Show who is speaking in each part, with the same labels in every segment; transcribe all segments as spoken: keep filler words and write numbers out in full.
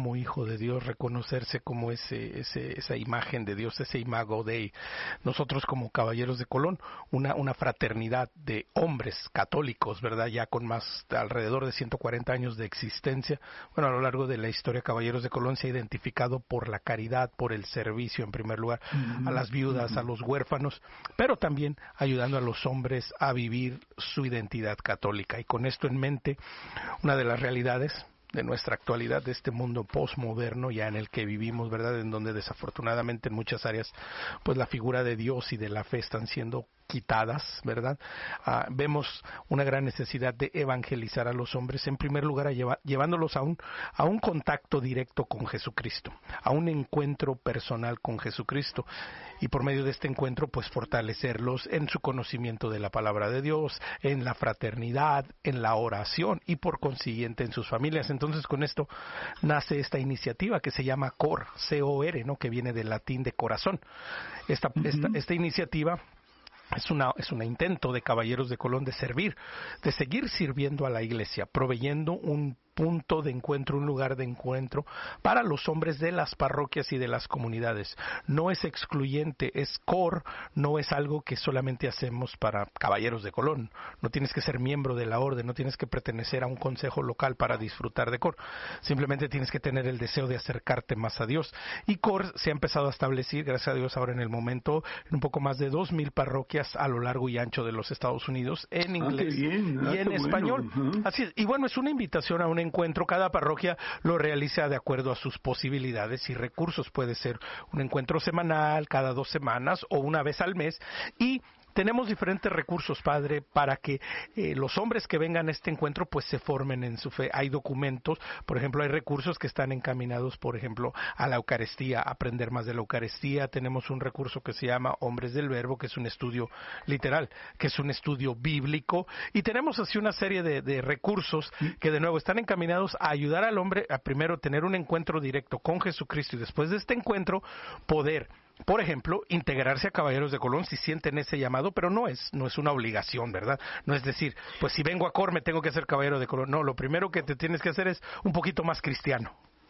Speaker 1: como hijo de Dios, reconocerse como ese, ese, esa imagen de Dios, ese imago Dei. Nosotros como Caballeros de Colón, una, una fraternidad de hombres católicos, ¿verdad? Ya con más, alrededor de ciento cuarenta años de existencia. Bueno, a lo largo de la historia, Caballeros de Colón se ha identificado por la caridad, por el servicio en primer lugar, uh-huh, a las viudas, uh-huh, a los huérfanos, pero también ayudando a los hombres a vivir su identidad católica. Y con esto en mente, una de las realidades de nuestra actualidad, de este mundo postmoderno ya en el que vivimos, ¿verdad? En donde desafortunadamente en muchas áreas, pues la figura de Dios y de la fe están siendo quitadas, ¿verdad? Uh, vemos una gran necesidad de evangelizar a los hombres, en primer lugar a lleva, llevándolos a un, a un contacto directo con Jesucristo, a un encuentro personal con Jesucristo, y por medio de este encuentro pues fortalecerlos en su conocimiento de la palabra de Dios, en la fraternidad, en la oración y por consiguiente en sus familias. Entonces con esto nace esta iniciativa que se llama C O R, C O R, ¿no? Que viene del latín de corazón. Esta, uh-huh. esta, esta iniciativa Es una, es un intento de Caballeros de Colón de servir, de seguir sirviendo a la Iglesia, proveyendo un punto de encuentro, un lugar de encuentro para los hombres de las parroquias y de las comunidades. No es excluyente, es C O R, no es algo que solamente hacemos para Caballeros de Colón. No tienes que ser miembro de la orden, no tienes que pertenecer a un consejo local para disfrutar de C O R. Simplemente tienes que tener el deseo de acercarte más a Dios. Y C O R se ha empezado a establecer, gracias a Dios, ahora en el momento, en un poco más de dos mil parroquias a lo largo y ancho de los Estados Unidos, en inglés
Speaker 2: ah, bien,
Speaker 1: y en español.
Speaker 2: Bueno. Uh-huh.
Speaker 1: Así es. Y bueno, es una invitación a una encuentro, cada parroquia lo realiza de acuerdo a sus posibilidades y recursos. Puede ser un encuentro semanal, cada dos semanas o una vez al mes, y tenemos diferentes recursos, Padre, para que eh, los hombres que vengan a este encuentro pues se formen en su fe. Hay documentos, por ejemplo, hay recursos que están encaminados, por ejemplo, a la Eucaristía, a aprender más de la Eucaristía. Tenemos un recurso que se llama Hombres del Verbo, que es un estudio literal, que es un estudio bíblico, y tenemos así una serie de, de recursos que de nuevo están encaminados a ayudar al hombre a primero tener un encuentro directo con Jesucristo y después de este encuentro poder, por ejemplo, integrarse a Caballeros de Colón si sienten ese llamado, pero no es no es una obligación, ¿verdad? No es decir, pues si vengo a C O R me tengo que hacer Caballero de Colón. No, lo primero que te tienes que hacer es un poquito más cristiano.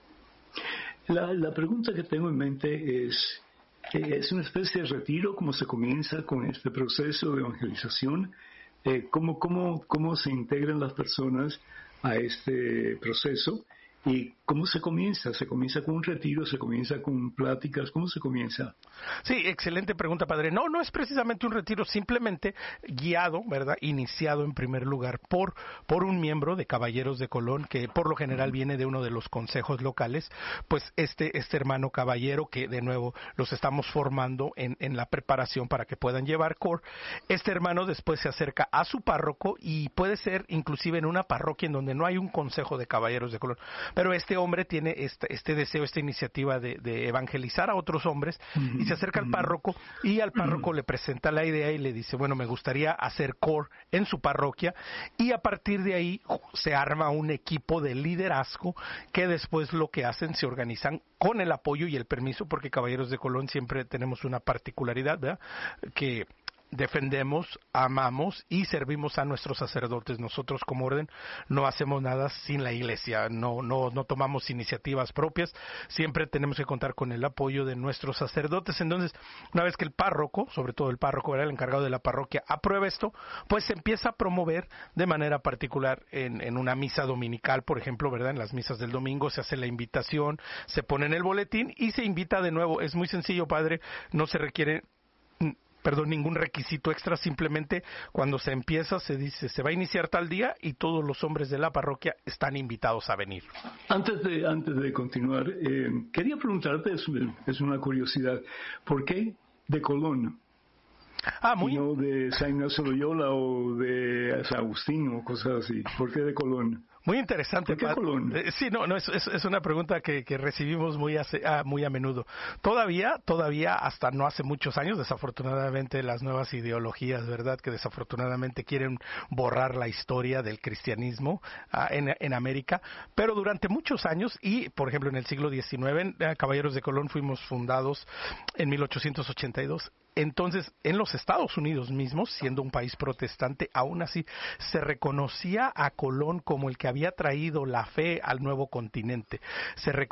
Speaker 2: La, la pregunta que tengo en mente es, ¿es una especie de retiro como se comienza con este proceso de evangelización? Eh, ¿cómo, cómo, ¿Cómo se integran las personas a este proceso? ¿Y cómo se comienza? ¿Se comienza con un retiro? ¿Se comienza con pláticas? ¿Cómo se comienza?
Speaker 1: Sí, excelente pregunta, Padre. No, no es precisamente un retiro, simplemente guiado, ¿verdad? Iniciado en primer lugar por, por un miembro de Caballeros de Colón, que por lo general viene de uno de los consejos locales, pues este, este hermano caballero, que de nuevo los estamos formando en, en la preparación para que puedan llevar C O R. Este hermano después se acerca a su párroco y puede ser inclusive en una parroquia en donde no hay un consejo de Caballeros de Colón. Pero este hombre tiene este, este deseo, esta iniciativa de, de evangelizar a otros hombres, uh-huh, y se acerca uh-huh. al párroco, y al párroco uh-huh. le presenta la idea y le dice, bueno, me gustaría hacer C O R en su parroquia, y a partir de ahí se arma un equipo de liderazgo que después lo que hacen, se organizan con el apoyo y el permiso, porque Caballeros de Colón siempre tenemos una particularidad, ¿verdad? Que defendemos, amamos y servimos a nuestros sacerdotes. Nosotros como orden no hacemos nada sin la Iglesia, no no no tomamos iniciativas propias, siempre tenemos que contar con el apoyo de nuestros sacerdotes. Entonces, una vez que el párroco, sobre todo el párroco, ¿verdad?, el encargado de la parroquia, aprueba esto, pues se empieza a promover de manera particular en, en una misa dominical, por ejemplo, ¿verdad? En las misas del domingo se hace la invitación, se pone en el boletín y se invita de nuevo. Es muy sencillo, Padre, no se requiere perdón, ningún requisito extra, simplemente cuando se empieza se dice, se va a iniciar tal día y todos los hombres de la parroquia están invitados a venir.
Speaker 2: Antes de, antes de continuar, eh, quería preguntarte, es, es una curiosidad, ¿por qué de Colón?
Speaker 1: Ah, muy...
Speaker 2: Y no de San Ignacio Loyola o de San Agustín o cosas así. ¿Por qué de Colón?
Speaker 1: Muy interesante.
Speaker 2: ¿Por qué Colón?
Speaker 1: Eh, sí, no, no es, es, es una pregunta que, que recibimos muy, hace, ah, muy a menudo. Todavía, todavía hasta no hace muchos años, desafortunadamente las nuevas ideologías, ¿verdad?, que desafortunadamente quieren borrar la historia del cristianismo ah, en, en América, pero durante muchos años, y por ejemplo en el siglo diecinueve, eh, Caballeros de Colón fuimos fundados en mil ochocientos ochenta y dos. Entonces, en los Estados Unidos mismos, siendo un país protestante, aún así se reconocía a Colón como el que había traído la fe al nuevo continente. Se